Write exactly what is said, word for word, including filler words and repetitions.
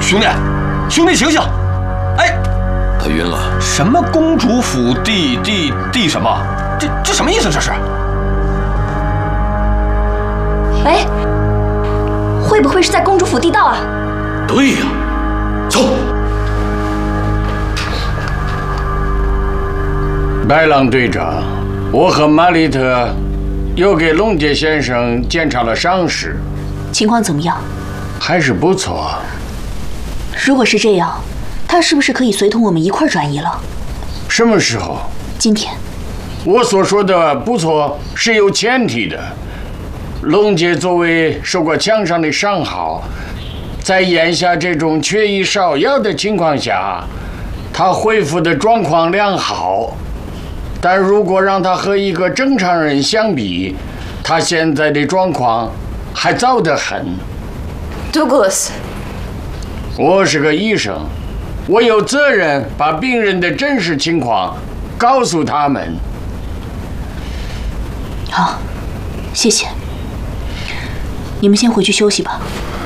兄弟，兄弟醒醒！哎， 他晕了。 什么公主府第第第什么？这这什么意思？这是？ 哎，会不会是在公主府地道啊？ 对呀，走。 白狼队长，我和玛丽特又给龙杰先生检查了伤势， 情况怎么样？ 还是不错。 如果是这样，他是不是可以随同我们一块转移了？ 什么时候？ 今天。 我所说的不错是有前提的。龙杰作为受过枪伤的伤号，在眼下这种缺医少药的情况下，他恢复的状况良好。但如果让他和一个正常人相比，他现在的状况还糟得很。 Douglas， 我是个医生，我有责任把病人的真实情况告诉他们。 好，谢谢。你们先回去休息吧。